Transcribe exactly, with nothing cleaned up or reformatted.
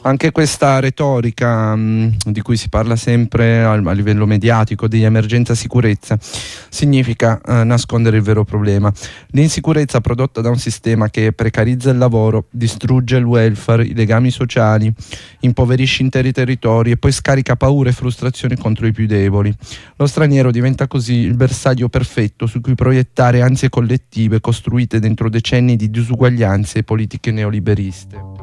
Anche questa retorica mh, di cui si parla sempre a, a livello mediatico di emergenza sicurezza significa eh, nascondere il vero problema. L'insicurezza prodotta da un sistema che precarizza il lavoro, distrugge il welfare, i legami sociali, impoverisce interi territori e poi scarica paure e frustrazioni contro i più deboli. Lo straniero diventa così il bersaglio perfetto su cui proiettare ansie collettive costruite dentro decenni di disuguaglianze e politiche neoliberiste.